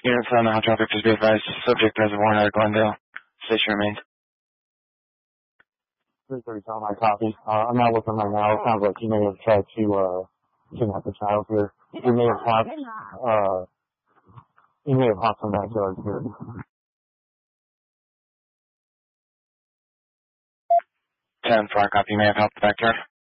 Unit 7, hot traffic, please be advised. Subject has a warrant out of Glendale. Station remains. 330 on my copy. I'm not looking right now. It sounds like he may have tried to kidnap the child here. He may have hopped some backyard here. 10-4, copy. You may have help the backyard.